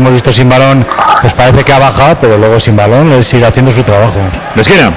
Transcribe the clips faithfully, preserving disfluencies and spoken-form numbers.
hemos visto sin balón, pues parece que ha bajado, pero luego sin balón él sigue haciendo su trabajo. De esquina.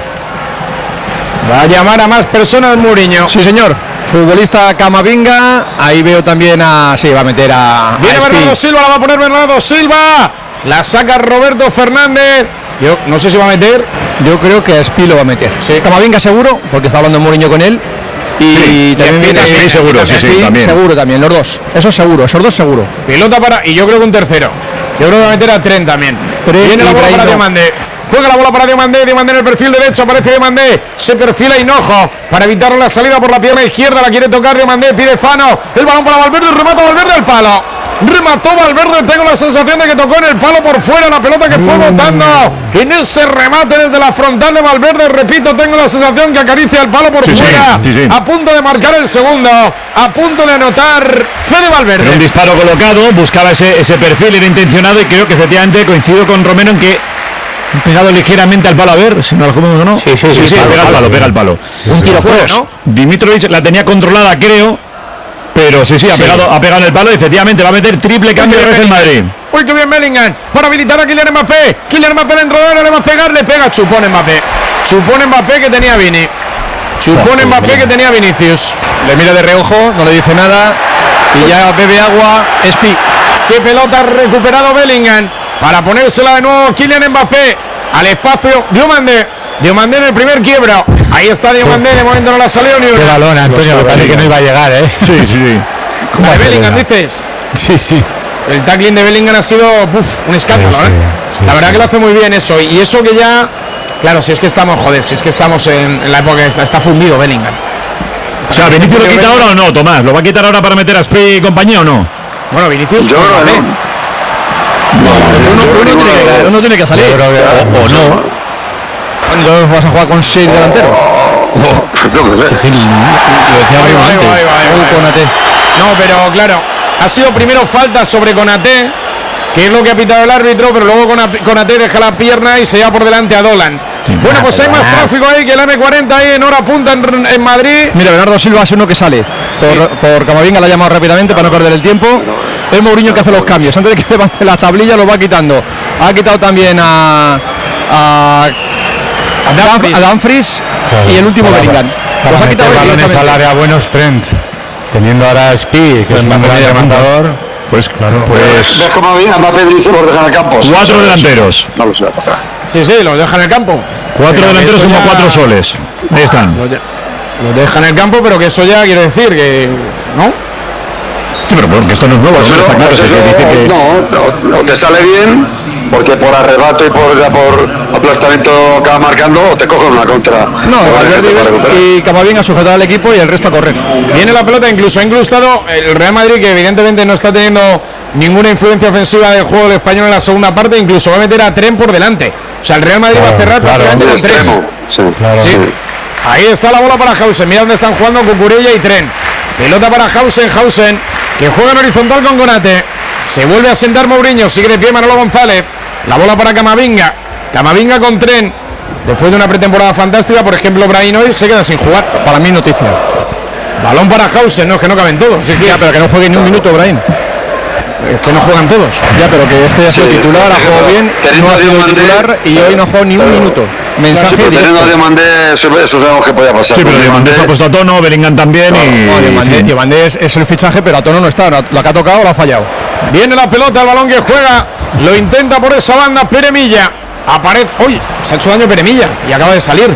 Va a llamar a más personas Mourinho. Sí, señor. Futbolista Camavinga. Ahí veo también a... Sí, va a meter a... Viene a Bernardo Silva, la va a poner Bernardo Silva. La saca Roberto Fernández. Yo no sé si va a meter. Yo creo que a Espi lo va a meter. Sí. Camavinga seguro, porque está hablando Mourinho con él. Y sí, también viene Espi seguro, sí, sí, también. Seguro también, los dos. Eso seguro, esos dos seguro. Pelota para... Y yo creo que un tercero. Yo creo que va a meter a Trent también. Trent. Viene la bola para Diomandé. Juega la bola para Diomandé, Diomandé en el perfil derecho, aparece Diomandé, se perfila Hinojo para evitar la salida por la pierna izquierda, la quiere tocar Diomandé, pide Fano, el balón para Valverde, remata Valverde al palo, remató Valverde, tengo la sensación de que tocó en el palo por fuera la pelota que fue botando, en ese remate desde la frontal de Valverde, repito, tengo la sensación que acaricia el palo por sí, fuera, sí, sí, sí. A punto de marcar el segundo, a punto de anotar Fede Valverde. Era un disparo colocado, buscaba ese, ese perfil, era intencionado y creo que efectivamente coincido con Romero en que pegado ligeramente al palo, a ver si no lo comemos o no. Sí, sí, sí, sí, sí, sí, pega al palo, pega al palo. Sí, un sí, tiro sí, fuera, ¿no? Dimitrovic la tenía controlada, creo, pero sí, sí, ha, sí. Pegado, ha pegado en el palo y efectivamente va a meter triple cambio de vez el Madrid. Uy, que bien Bellingham, para habilitar a Kylian Mbappé. Kylian Mbappé dentro de área, le va a pegar, le pega, chupón Mbappé. Chupón Mbappé que tenía Vini. Chupón Mbappé que tenía Vinicius. Le mira de reojo, no le dice nada y ya bebe agua. Espi. Qué pelota ha recuperado Bellingham para ponérsela de nuevo Kylian Mbappé al espacio. Diomandé, Diomandé en el primer quiebro. Ahí está Diomandé, de momento no la salió ni una. Qué balón, Antonio, me parece que no iba a llegar, ¿eh? Sí, sí, sí. ¿Cómo de Bellingham dices? Sí, sí. El tackling de Bellingham ha sido uf, un escándalo, sí, sí, ¿eh? Sí, la verdad sí. Que lo hace muy bien eso. Y eso que ya, claro, si es que estamos, joder, si es que estamos en, en la época que está, está fundido Bellingham. O sea, ¿Vinicius lo quita ahora o no, Tomás? ¿Lo va a quitar ahora para meter a Spray y compañía o no? Bueno, Vinicius, yo creo que no. No, uno, uno, tiene que, uno tiene que salir. Que, o, o no. Entonces vas a jugar con seis delanteros. Yo que sé. Lo decía antes. No, pero claro, ha sido primero falta sobre Konaté, que es lo que ha pitado el árbitro, pero luego Konaté deja la pierna y se lleva por delante a Dolan. Sí, bueno, pues hay más tráfico ahí que el eme cuarenta ahí en hora punta en, en Madrid. Mira, Bernardo Silva es uno que sale por, sí. por Camavinga, la ha llamado rápidamente para no perder el tiempo. Es Mourinho que hace los cambios. Antes de que levante la tablilla lo va quitando. Ha quitado también a a, a, Dumfries. a Dumfries claro, y el último Bellingham. Los ha quitado balones al área buenos Trent, teniendo ahora a Spi, que es un gran rematador. Pues claro, pues. ¿Ves cómo bien Mbappé dice los dejan en el campo? Cuatro delanteros. No lo sé a tocar. Sí, sí, los dejan en el campo. Cuatro pero delanteros como ya... cuatro soles. Ahí están. Los lo dejan en el campo, pero que eso ya quiere decir que. ¿No? Sí, pero bueno, que esto no es nuevo, pues eso, está claro. Pues eso, dice que... No, o te sale bien, porque por arrebato y por, por aplastamiento acaba marcando, o te cogen una contra. No, Valverde y Camavinga sujetar al equipo y el resto a correr. Viene la pelota, incluso ha incrustado el Real Madrid, que evidentemente no está teniendo ninguna influencia ofensiva del juego del español en la segunda parte, incluso va a meter a Trent por delante. O sea, el Real Madrid claro, va a cerrar claro, prácticamente con tres. Sí, claro, sí. sí. Ahí está la bola para Hausen, mira dónde están jugando Cucurella y Trent. Pelota para Hausen, Hausen, que juega en horizontal con Konaté. Se vuelve a sentar Mourinho, sigue de pie Manolo González. La bola para Camavinga. Camavinga con Trent. Después de una pretemporada fantástica, por ejemplo, Brahim hoy se queda sin jugar. Para mí noticia. Balón para Hausen, no es que no caben todos. Sí, ya, pero que no juegue ni un minuto Brahim. Es que no juegan todos. Ya, pero que este ha sido sí, titular, ha jugado bien, no ha sido titular y hoy no ha jugado ni un minuto. Mensaje sí, pero teniendo a Diomandé, eso, eso sabemos que podía pasar. Sí, pero Diomandé se ha puesto a tono, Bellingham también no, y... No, Diomandé, Diomandé es, es el fichaje, pero a tono no está, la que ha tocado la ha fallado. Viene la pelota, el balón que juega, lo intenta por esa banda Peremilla. Aparece, uy, se ha hecho daño Peremilla y acaba de salir.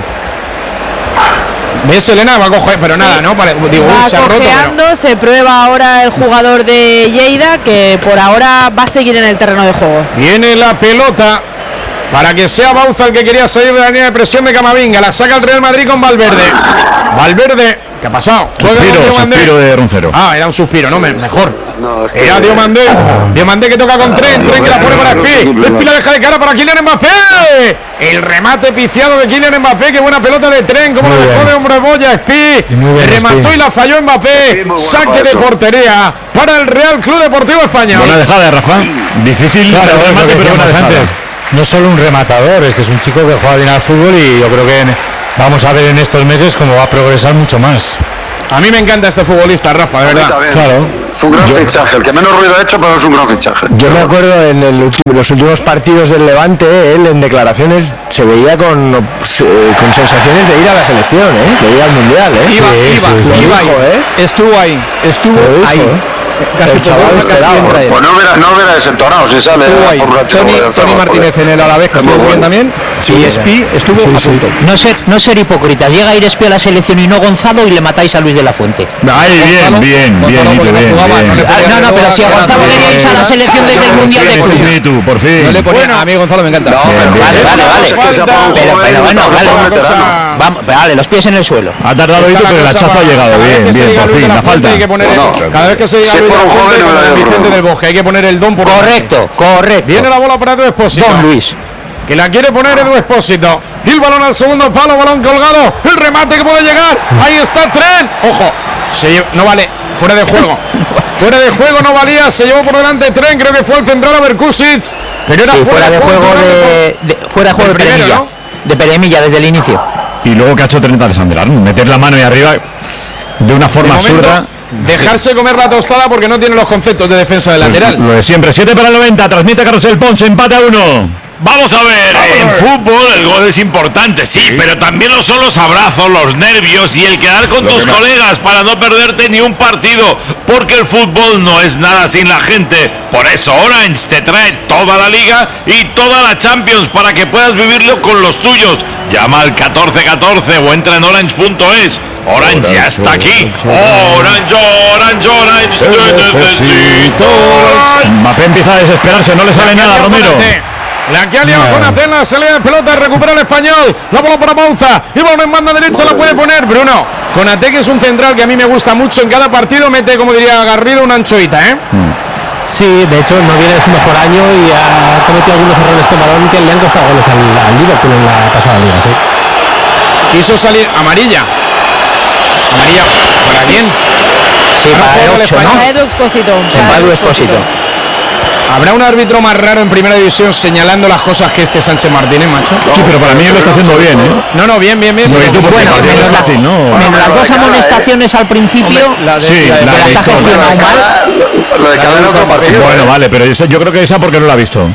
¿Ves, Elena? Va a coger, pero sí. nada, ¿no? Digo, va uy, se ha roto, pero... se prueba ahora el jugador de Lleida, que por ahora va a seguir en el terreno de juego. Viene la pelota para que sea Bauza el que quería salir de la línea de presión de Camavinga. La saca el Real Madrid con Valverde. Valverde, ¿qué ha pasado? Suspiro, suspiro de Roncero. Ah, era un suspiro, no, mejor. No, es que era Diomandé. Diomandé que toca con Trent, Trent que la pone para Spi. Spi la deja de cara para Kylian Mbappé. El remate piciado de Kylian Mbappé. Qué buena pelota de Trent, como lo dejó de hombre boya Spi. Remató Spi. Y la falló Mbappé. Saque de portería para el Real Club Deportivo Español. Buena dejada de Rafa. Difícil, claro, el remate, pero una antes. No solo un rematador, es que es un chico que juega bien al fútbol y yo creo que vamos a ver en estos meses cómo va a progresar mucho más. A mí me encanta este futbolista, Rafa, de verdad. Claro. Es un gran Yo- fichaje, el que menos ruido ha hecho, pero es un gran fichaje. Yo me acuerdo en el último- los últimos partidos del Levante, él en declaraciones se veía con, eh, con sensaciones de ir a la selección, ¿eh? De ir al Mundial, ¿eh? Iba, Sí, iba, sí, sí. iba, Lo dijo, ¿eh? estuvo ahí, estuvo Lo dijo, ahí. ¿eh? Casi El chaval por- casi esperaba. entra él. Pues no hubiera, no hubiera desentonado si sale Estuvo ahí. por un ratito Tony, del Tony Zaragoza, Martínez joder. en el Alavés, que Es muy estuvo bien bueno. también. Sí, y Espi estuvo sí, a sí. punto. No ser, no ser hipócritas, llega a ir Espi a la selección y no Gonzalo y le matáis a Luis de la Fuente. Ahí, bien, bien, bien, Itu, bien, jugaba, bien. no le Ah, no, no, pero si a Gonzalo Bien. quería irse a la selección desde el Mundial de Por fin, Club. Itu, por fin. No le ponía, Bueno. a mí Gonzalo me encanta. No, pero Bien, Vale, bien. vale, vale. Es que sea para un Pero, joven, pero bueno, para un vale. joven veterano. Vamos, vale, los pies en el suelo. Ha tardado Itu, Está pero el la cosa hachazo ha para- llegado. cada vez Bien, que se bien, diga por Luis de fin. la La Fuente falta. hay que poner el- Bueno, cada vez que se diga si Luis de por la un Fuente, joven, hay que no me poner da Vicente problema. del Bosque, hay que poner el don por Correcto, correcto. Viene la bola para Edu Expósito. Don Luis. Que la quiere poner Edu Expósito. Y el balón al segundo palo, balón colgado. El remate que puede llegar. Ahí está Tren. Ojo, se lle- no vale, fuera de juego. Fuera de juego no valía, se llevó por delante Tren, creo que fue el central a Berkusic. Pero era Sí, fuera de juego de, de- fuera de juego El de primero, Peremilla. ¿no? De Peremilla desde el inicio. Y luego que ha hecho Trent Alexander-Arnold, meter la mano ahí arriba de una forma De momento, absurda. dejarse comer la tostada porque no tiene los conceptos de defensa del lateral. Lo de siempre, siete para el noventa, transmite Carrusel Ponce, empate a uno. Vamos a ver, en fútbol el gol es importante, sí, pero también lo son los abrazos, los nervios y el quedar con tus colegas para no perderte ni un partido, porque el fútbol no es nada sin la gente. Por eso Orange te trae toda la liga y toda la Champions para que puedas vivirlo con los tuyos. Llama al catorce catorce o entra en orange punto es. Orange ya está aquí. Orange, Orange, Orange, te necesito. Mbappé empieza a desesperarse, no le sale nada, Romero. La que ha liado con Atena, salida de pelota, recupera el español, la bola para Bauza, y balón en banda derecha, la puede poner Bruno. Conate, que es un central que a mí me gusta mucho, en cada partido mete, como diría Garrido, una anchoita, ¿eh? Sí, de hecho no viene de su mejor año y ha cometido algunos errores con balón que le han costado goles al, al Liverpool en la pasada liga, sí. Quiso salir amarilla. Amarilla, ¿para quién? Sí, Ahora para juega el el ocho, español. ¿no? Para Edu Expósito. Sí, para Edu Expósito. ¿Habrá un árbitro más raro en primera división señalando las cosas que este Sánchez Martínez, macho? Sí, pero para mí él lo está haciendo bien, ¿eh? No, no, bien, bien, bien. No, y tú, porque Bueno, el partido menos es la- fácil, ¿no? Menos las dos amonestaciones al principio, La de- Sí, la de- la que de las ha Ito. gestionado mal. Lo de cada otro partido. Bueno, vale, pero esa- yo creo que esa porque no la ha visto.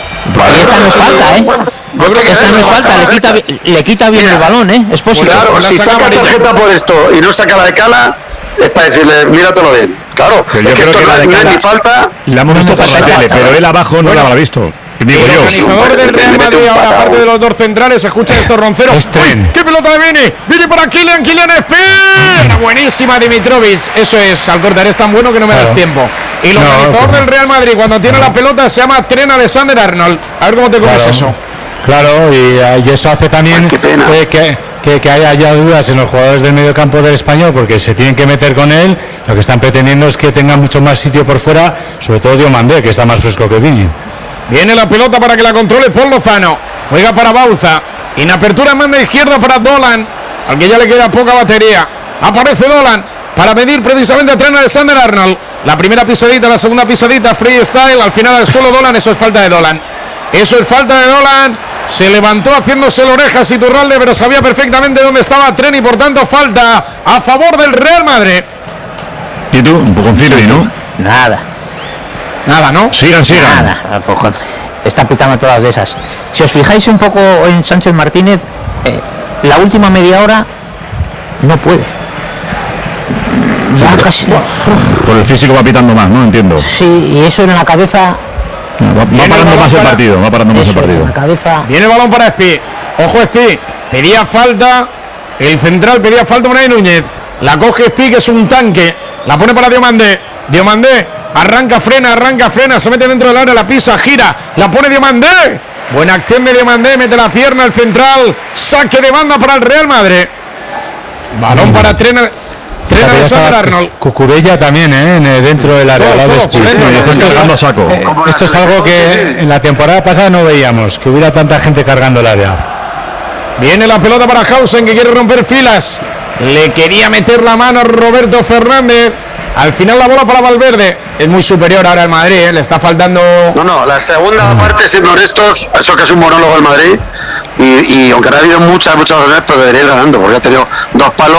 Y esta no es falta, ¿eh? Yo creo que Esta no es falta, le quita, bi- le quita bien el balón, ¿eh? Expósito. Claro, Pues la si saca saca amarilla. tarjeta por esto y no saca la de Cala, es para decirle, míratelo bien. Claro, Pero yo es que creo esto que no la de es no es Cala- ni falta. La hemos visto por la falta, tele, falta. pero él abajo no la habrá visto. Digo El yo. organizador del Real Le mete Madrid, un ahora patao. aparte de los dos centrales, escucha estos ronceros. Es Tren. ¡Uy! ¡Qué pelota de Vini! ¡Vini para Kylian! ¡Kylian Espera! Buenísima Dimitrovic. Eso es, Alcorta, eres tan bueno que no me das Claro. tiempo. Y el No, organizador pero- del Real Madrid, cuando tiene la pelota, se llama Tren Alexander-Arnold. A ver cómo te comes Claro. eso. Claro, y, eh, y eso hace también Ay, qué pena. eh, que, que, que haya, haya dudas en los jugadores del medio campo del español, porque se tienen que meter con él. Lo que están pretendiendo es que tenga mucho más sitio por fuera, sobre todo Diomandé, que está más fresco que Vini. Viene la pelota para que la controle Paul Lozano. Juega para Bauza. En apertura en banda izquierda para Dolan, al que ya le queda poca batería. Aparece Dolan para medir precisamente a Trent Alexander-Arnold. La primera pisadita, la segunda pisadita, freestyle. Al final al suelo Dolan, eso es falta de Dolan. Eso es falta de Dolan. Se levantó haciéndose el orejas y Turralde, pero sabía perfectamente dónde estaba Tren y por tanto falta a favor del Real Madrid. Y tú, un poco Firdi, ¿no? Nada, Nada, ¿no? Sigan, sigan. nada. Tampoco. Está pitando todas de esas. Si os fijáis un poco en Sánchez Martínez, eh, la última media hora no puede. Va casi- Por el físico va pitando más, ¿no? Entiendo. sí, y eso en la cabeza. Va, va Viene parando el más el balón partido, va parando más el Eso, en partido. la cabeza. Viene el balón para Espi. Ojo Espi. Pedía falta. El central pedía falta para Núñez. La coge Espi, que es un tanque. La pone para Diomandé. Diomandé. Arranca, frena, arranca, frena. Se mete dentro del área, la pisa, gira. La pone Diomandé. Buena acción de Diomandé. Mete la pierna al central. Saque de banda para el Real Madrid. Balón para Tren. Tren Fíjate, ya estaba Alexander-Arnold. Cucurella también, ¿eh? en, eh, dentro del área. Todos, al lado de todos, Spi. dentro, Y dentro. esto es- Cargando a saco. eh, esto es algo que en la temporada pasada no veíamos, que hubiera tanta gente cargando el área. Viene la pelota para Hausen, que quiere romper filas. Le quería meter la mano a Roberto Fernández. Al final la bola para Valverde. Es muy superior ahora al Madrid, ¿eh? Le está faltando. No, no, la segunda parte, siendo honestos, eso que es un monólogo del Madrid. Y, y aunque no ha habido muchas, muchas ocasiones, pero debería ir ganando, porque ha tenido dos palos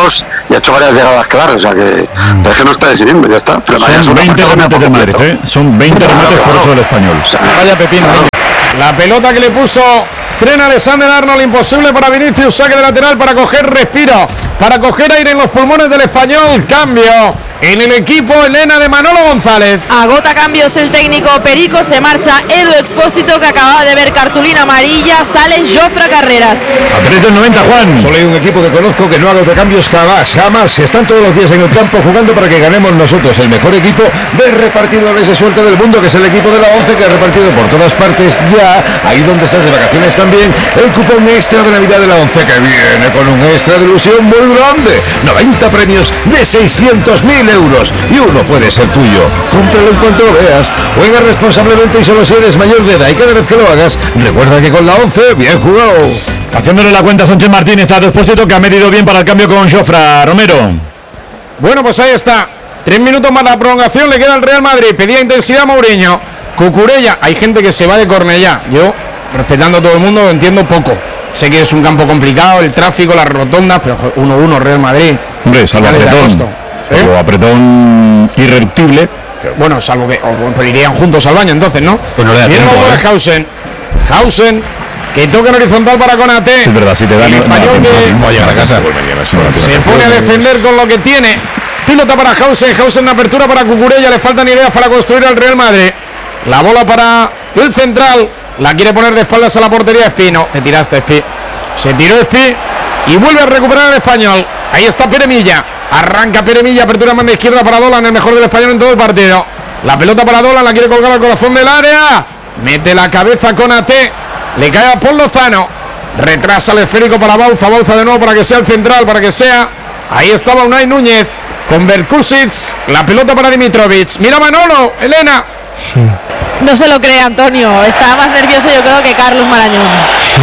y ha hecho varias llegadas claras, o sea que, pero es que no está decidiendo, ya está. Pero son veinte remates del Madrid, ¿eh? Son veinte claro, remates claro. por ocho del Español. O sea, vaya pepino. Claro. La pelota que le puso Trent Alexander-Arnold, imposible para Vinicius, saque de lateral para coger respiro, para coger aire en los pulmones del Español. Cambio en el equipo, Elena, de Manolo González. Agota cambios el técnico Perico, se marcha Edu Expósito, que acababa de ver cartulina amarilla, sale Jofre Carreras. A tres del noventa, Juan. Solo hay un equipo que conozco que no haga cambios jamás, jamás. Están todos los días en el campo jugando para que ganemos nosotros, el mejor equipo de repartidores de suerte del mundo, que es el equipo de la once, que ha repartido por todas partes ya, ahí donde estás de vacaciones también, el cupón extra de Navidad de la once, que viene con un extra de ilusión muy grande. noventa premios de seiscientos mil euros y uno puede ser tuyo. Cómpralo en cuanto lo veas. Juega responsablemente y solo si eres mayor de edad, y cada vez que lo hagas, recuerda que con la once, bien jugado. Haciéndole la cuenta a Sánchez Martínez a Despósito, que ha medido bien para el cambio con Jofre. Romero. Bueno, pues ahí está. Tres minutos más la prolongación, le queda al Real Madrid. Pedía intensidad Mourinho. Cucurella, hay gente que se va de Cornellá. Yo, respetando a todo el mundo, entiendo poco. Sé que es un campo complicado, el tráfico, las rotondas, pero uno uno Real Madrid. Hombre, salvo apretón, ¿eh? Salvo apretón irreductible. Bueno, salvo que o, pues irían juntos al baño entonces, ¿no? Pues no le da Viene tiempo, ¿eh? Hausen. Hausen, que toca en horizontal para Konaté. Es verdad, si te da el no, español no, que no, no, llegar a casa. Se pone a defender con lo que tiene. Pilota para Hausen, Hausen en apertura para Cucurella, le faltan ideas para construir al Real Madrid. La bola para el central, la quiere poner de espaldas a la portería Espino. Te tiraste, Espi. Se tiró Espi y vuelve a recuperar el español. Ahí está Peremilla. Arranca Peremilla, apertura mano izquierda para Dolan, el mejor del español en todo el partido. La pelota para Dolan, la quiere colgar al corazón del área. Mete la cabeza con A T. Le cae a Paul Lozano. Retrasa el esférico para Bauza. Bauza de nuevo para que sea el central, para que sea. Ahí estaba Unai Núñez con Berkusic. La pelota para Dimitrovic. Mira Manolo, Elena. Sí. No se lo cree Antonio. Está más nervioso yo creo que Carlos Marañón. Sí.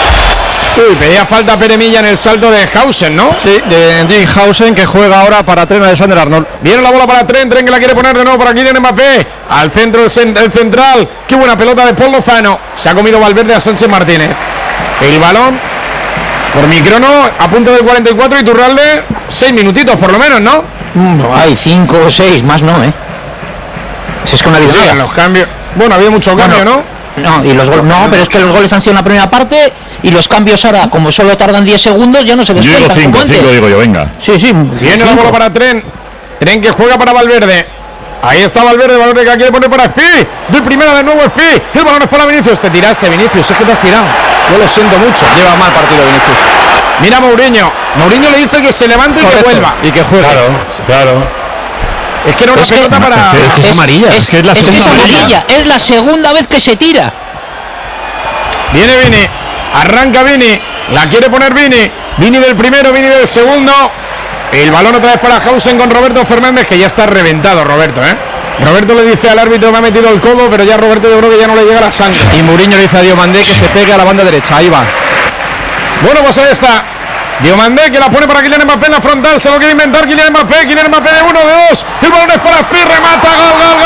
Uy, pedía falta Peremilla en el salto de Hausen, ¿no? Sí, de Dean Hausen, que juega ahora para Trent Alexander-Arnold. Viene la bola para Trent, Trent que la quiere poner de nuevo para Kylian Mbappé. Al centro el central. Qué buena pelota de Paul Lozano. Se ha comido Valverde a Sánchez Martínez. El balón por microno a punto del cuarenta y cuatro y Turralde seis minutitos por lo menos, ¿no? No hay cinco o seis, más no, ¿eh? Si es que no ha habido sí, nada. Los cambios. Bueno, había mucho cambio, bueno, ¿no? No, y los no, pero es que los goles han sido en la primera parte y los cambios ahora, como solo tardan diez segundos, ya no se descuentan. Yo digo cinco, cinco digo yo, venga. Sí, sí. Viene la bola para Trent. Trent que juega para Valverde. Ahí está Valverde, Valverde que quiere poner para Espi. De primera de nuevo Espi. El balón es para Vinicius. Te tiraste, Vinicius. Es que te has tirado. Yo lo siento mucho. Lleva mal partido Vinicius. Mira Mourinho. Mourinho le dice que se levante y correcto, que vuelva. Y que juegue. Claro, claro. Es que era una es pelota que, para. Es, que es, es amarilla. Es, es que es la es segunda que es amarilla. amarilla. Es la segunda vez que se tira. Viene Vini. Arranca Vini. La quiere poner Vini. Vini del primero, Vini del segundo. El balón otra vez para Hausen con Roberto Fernández, que ya está reventado Roberto, ¿eh? Roberto le dice al árbitro me ha metido el codo, pero ya Roberto yo creo que ya no le llega la sangre. Y Mourinho le dice a Diomandé que se pegue a la banda derecha. Ahí va. Bueno, pues ahí está. Diomandé que la pone para Kylian Mbappé en la frontal. Se lo quiere inventar Kylian Mbappé. Kylian Mbappé de uno, de dos. El balón es para Espi. Remata. Gol, gol,